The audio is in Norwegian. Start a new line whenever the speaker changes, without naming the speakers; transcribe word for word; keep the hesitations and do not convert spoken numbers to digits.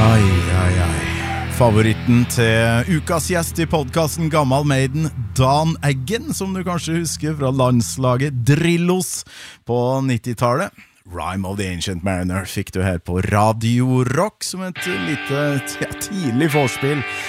Ai, ai, ai. Favoritten til ukas gjest i podcasten Gammal Maiden, Dan Eggen, som du kanskje husker fra landslaget Drillos på nittitallet. Rime of the Ancient Mariner fikk du her på Radio Rock som et lite ja, tidlig forspill